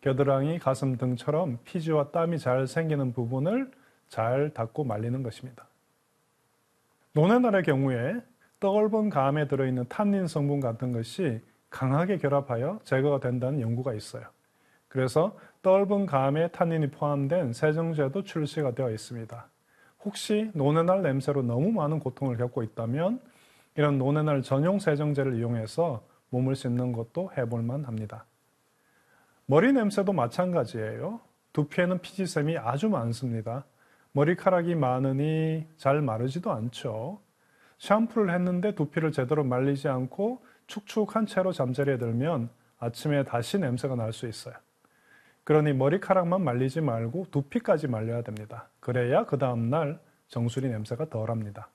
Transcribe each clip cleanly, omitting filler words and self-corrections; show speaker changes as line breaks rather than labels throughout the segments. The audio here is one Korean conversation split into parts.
겨드랑이, 가슴 등처럼 피지와 땀이 잘 생기는 부분을 잘 닦고 말리는 것입니다. 노네날의 경우에 떡넓은 감에 들어있는 탄닌 성분 같은 것이 강하게 결합하여 제거가 된다는 연구가 있어요. 그래서 떡넓은 감에 탄닌이 포함된 세정제도 출시가 되어 있습니다. 혹시 노네날 냄새로 너무 많은 고통을 겪고 있다면 이런 노네날 전용 세정제를 이용해서 몸을 씻는 것도 해볼만 합니다. 머리 냄새도 마찬가지예요. 두피에는 피지샘이 아주 많습니다. 머리카락이 많으니 잘 마르지도 않죠. 샴푸를 했는데 두피를 제대로 말리지 않고 축축한 채로 잠자리에 들면 아침에 다시 냄새가 날 수 있어요. 그러니 머리카락만 말리지 말고 두피까지 말려야 됩니다. 그래야 그 다음날 정수리 냄새가 덜합니다.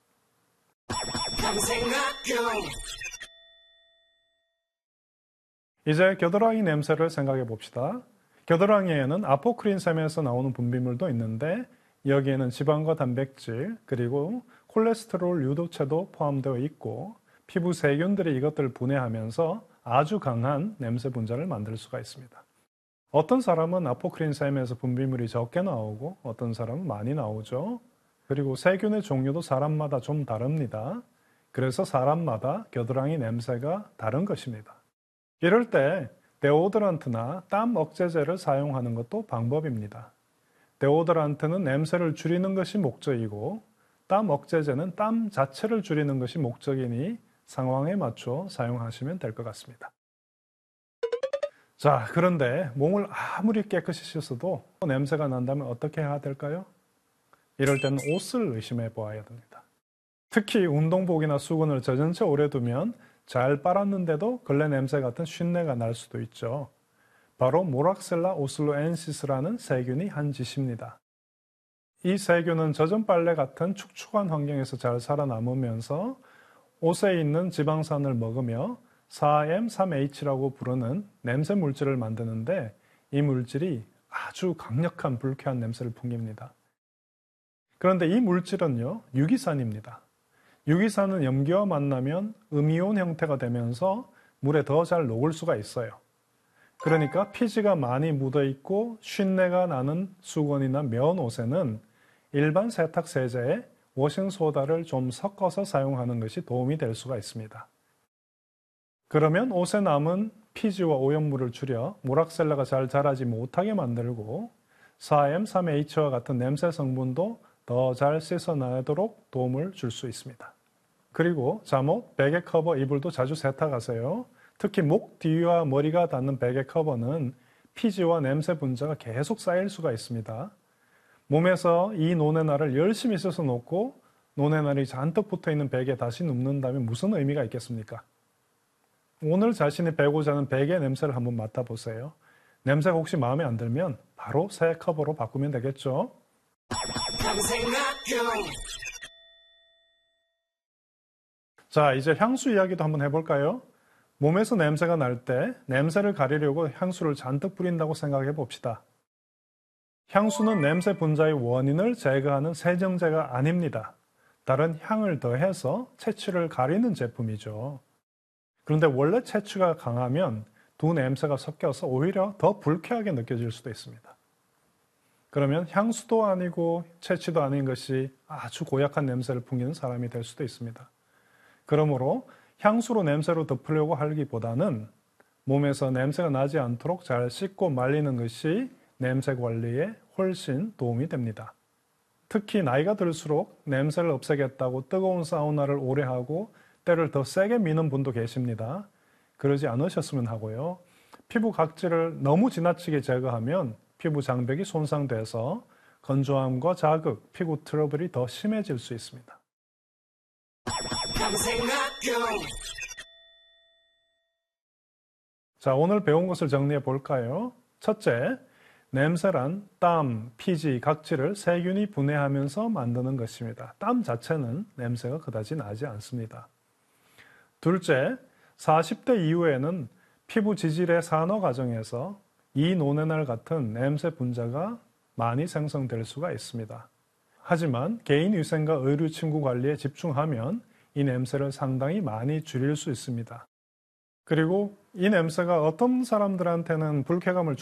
이제 겨드랑이 냄새를 생각해 봅시다. 겨드랑이에는 아포크린샘에서 나오는 분비물도 있는데 여기에는 지방과 단백질 그리고 콜레스테롤 유도체도 포함되어 있고 피부 세균들이 이것들을 분해하면서 아주 강한 냄새 분자를 만들 수가 있습니다. 어떤 사람은 아포크린샘에서 분비물이 적게 나오고 어떤 사람은 많이 나오죠. 그리고 세균의 종류도 사람마다 좀 다릅니다. 그래서 사람마다 겨드랑이 냄새가 다른 것입니다. 이럴 때 데오드란트나 땀 억제제를 사용하는 것도 방법입니다. 데오드란트는 냄새를 줄이는 것이 목적이고 땀 억제제는 땀 자체를 줄이는 것이 목적이니 상황에 맞춰 사용하시면 될 것 같습니다. 자, 그런데 몸을 아무리 깨끗이 씻어도 냄새가 난다면 어떻게 해야 될까요? 이럴 때는 옷을 의심해 보아야 됩니다. 특히 운동복이나 수건을 젖은 채 오래 두면 잘 빨았는데도 걸레 냄새 같은 쉰내가 날 수도 있죠. 바로 모락셀라 오슬로엔시스라는 세균이 한 짓입니다. 이 세균은 젖은 빨래 같은 축축한 환경에서 잘 살아남으면서 옷에 있는 지방산을 먹으며 4M3H라고 부르는 냄새 물질을 만드는데 이 물질이 아주 강력한 불쾌한 냄새를 풍깁니다. 그런데 이 물질은요, 유기산입니다. 유기산은 염기와 만나면 음이온 형태가 되면서 물에 더 잘 녹을 수가 있어요. 그러니까 피지가 많이 묻어있고 쉰내가 나는 수건이나 면 옷에는 일반 세탁 세제에 워싱소다를 좀 섞어서 사용하는 것이 도움이 될 수가 있습니다. 그러면 옷에 남은 피지와 오염물을 줄여 모락셀라가 잘 자라지 못하게 만들고 4M3H와 같은 냄새 성분도 더 잘 씻어내도록 도움을 줄 수 있습니다. 그리고 잠옷, 베개 커버, 이불도 자주 세탁하세요. 특히 목 뒤와 머리가 닿는 베개 커버는 피지와 냄새 분자가 계속 쌓일 수가 있습니다. 몸에서 이 노네날을 열심히 씻어 놓고 노네날이 잔뜩 붙어있는 베개에 다시 눕는다면 무슨 의미가 있겠습니까? 오늘 자신이 베고자 하는 베개 냄새를 한번 맡아보세요. 냄새가 혹시 마음에 안 들면 바로 새 커버로 바꾸면 되겠죠? 자, 이제 향수 이야기도 한번 해볼까요? 몸에서 냄새가 날 때 냄새를 가리려고 향수를 잔뜩 뿌린다고 생각해 봅시다. 향수는 냄새 분자의 원인을 제거하는 세정제가 아닙니다. 다른 향을 더해서 채취를 가리는 제품이죠. 그런데 원래 채취가 강하면 두 냄새가 섞여서 오히려 더 불쾌하게 느껴질 수도 있습니다. 그러면 향수도 아니고 채취도 아닌 것이 아주 고약한 냄새를 풍기는 사람이 될 수도 있습니다. 그러므로 향수로 냄새로 덮으려고 하기보다는 몸에서 냄새가 나지 않도록 잘 씻고 말리는 것이 냄새 관리에 훨씬 도움이 됩니다. 특히 나이가 들수록 냄새를 없애겠다고 뜨거운 사우나를 오래 하고 때를 더 세게 미는 분도 계십니다. 그러지 않으셨으면 하고요. 피부 각질을 너무 지나치게 제거하면 피부 장벽이 손상돼서 건조함과 자극, 피부 트러블이 더 심해질 수 있습니다. 자, 오늘 배운 것을 정리해 볼까요? 첫째, 냄새란 땀, 피지, 각질을 세균이 분해하면서 만드는 것입니다. 땀 자체는 냄새가 그다지 나지 않습니다. 둘째, 40대 이후에는 피부 지질의 산화 과정에서 이 노네날 같은 냄새 분자가 많이 생성될 수가 있습니다. 하지만 개인 위생과 의류 침구 관리에 집중하면 이 냄새를 상당히 많이 줄일 수 있습니다. 그리고 이 냄새가 어떤 사람들한테는 불쾌감을